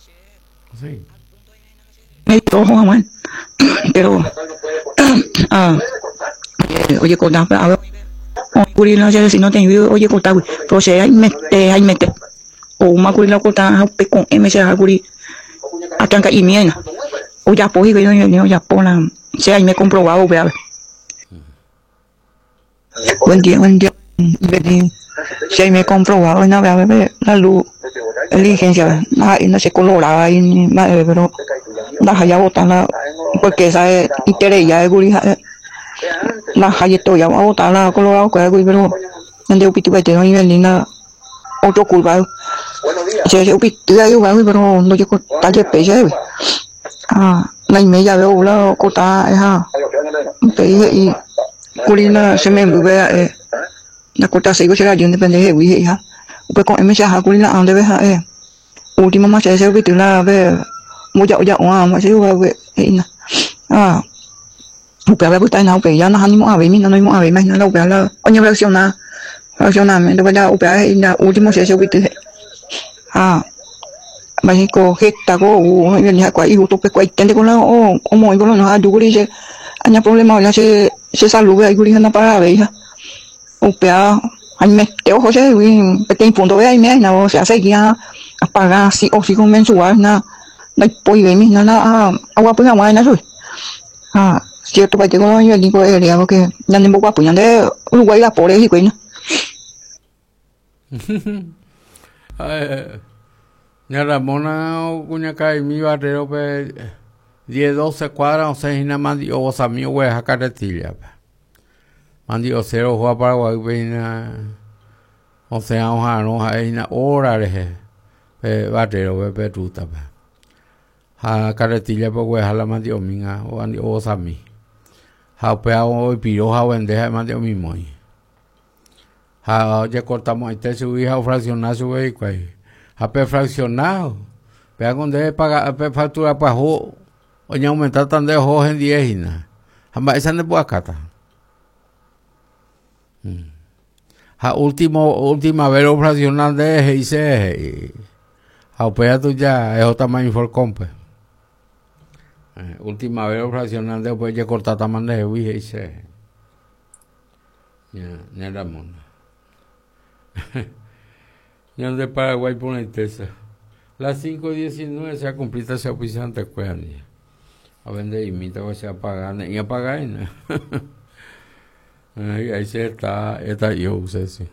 Sí. Me dijo Juan, pero oye, con la curi no sé si no tengo oye con tawi, pero se hay mete o una curi la corta pe con ms curi atanca y miena o ya pues yo no ya pona se hay me comprobado vea buen día si hay me comprobado no vea la luz diligencia no se coloraba y pero la ya botan porque esa interés ya de curi la calle ya va a botar la colorado que pero donde upito que tiene nivel ni nada otro curva se upito ya yo pero no yo talle pese la media veo la cota esa y culina se me ve la cota se yo será yo depende de hija pues con ese esa culina donde ves último más se upito la ve muy ya más se ve upea ve puta na upea na hanimo ave mi no no ave más na upea la oña racionalmente para upea na último se upito México gesta go ni kwa hijo to kwa tende con la o como igual no ha duguri se anya problema ya se salud ahí guri na para veja upea hay me te ojo se pequeño punto ve ahí me na o sea seguía a pagar si o si con mensual na poi ve mi na agua pues agua na rồi cierto que tengo yo digo digo que ya ni poco pues ya de Uruguay la por ahí pues Ya Ramona Cuñacay mi barrio pe 10, 12 cuadras, o sea, na mandi o sami o a carretilla. Mandi o cero juega Paraguay pe o sea, no hay na hora pe barrio pe ruta pe. Ha carretilla pe we hala mandi o minga o andi o sami. Ha pe o piro ha vende mandi o mismo. Ha ya cortamos este su hija fraccionar su vehículo. A pe fraccionado, pe donde paga pe factura pa ho, oña aumentar tan de ho en 10 hina. Hamba esa ne puakata. Ha última vez fraccional de hice ha pe tu ya es tamaño for compe. Última vez fraccional de pues ya cortar tamaño de wi hice. Ya Ramón. Ya de Paraguay por la intesa. Las 5:19 se ha cumplido ese oficiante cuernia. A vender imita que se apagan y apagan. Ahí se está yo usé sí.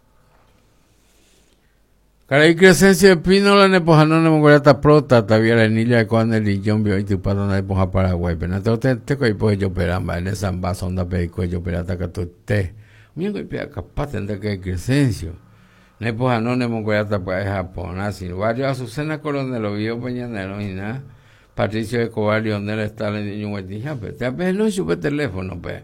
Caray Crescencia Pino la nepojano no me está prota todavía la niña con el lillón vio y tu para no nepoja Paraguay. Pero te coi pues yo peramba en esa base onda pe yo perata que tú te. Mira que pia capaz de que Crescencio. Nepos anónimos que hasta para Japón, así. Varios Azucena Coronel, Oviedo Peñanero y nada. Patricio Escobar, Lionel Stalin y Ñuetija, pues. Te apenas no supe teléfono, pues.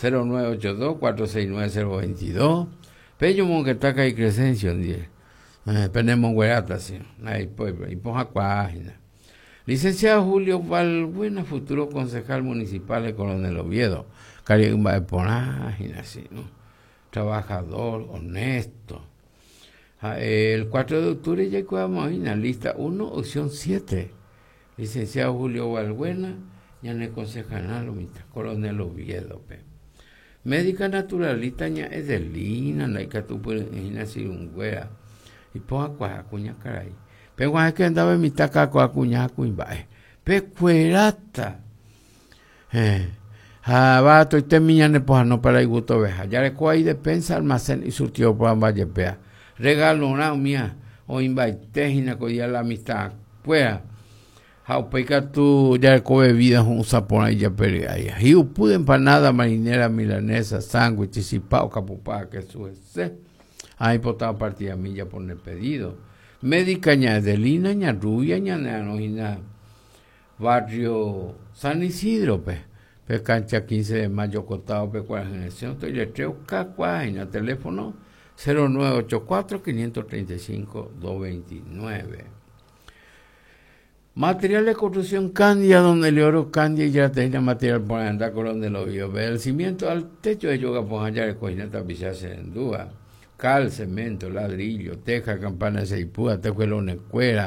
0982-469-022. Pello Monquetaca y Crescencio, 10. Penemos Guerata, sí. Ahí, pues, y ponja cuágina. Licenciado Julio Valbuena, futuro concejal municipal de Coronel Oviedo. Cariumba de Ponágina, sí, ¿no? Trabajador, honesto. El 4 de octubre ya quedamos en la lista 1, opción 7. Licenciado Julio Valbuena, ya en el concejal, Coronel Oviedo. Médica naturalista, ya es de Lina, la que tú puedes decir un güera. Y ponga cuacuña, caray. Pero es que andaba en mi taca cuacuña, cuimbae. Pecuerata. Va, estoy terminando, pues no para el gusto veja. Ya le coge ahí despensa, almacén y surtió por ambas yepea. Regalo una mía o invité y ya la amistad pues jaupeca tú ya come vida un sapón ahí ya pelea y pude empanada marinera milanesa sándwich y pao capupá que su ahí potaba partida milla por el pedido médica ña de Lina ña rubia ña nena barrio San Isidro pe cancha 15 de mayo cotado pe cuál generación estoy letreo cacuá en el teléfono 0984-535-229. Material de construcción Candia, donde le oro Candia y ya tenía material por andar con de lo vio. El cimiento al techo de yoga por allá de cocineta pisarse en dúa. Cal, cemento, ladrillo, teja, campana, seipúa, tejuelón, cuera,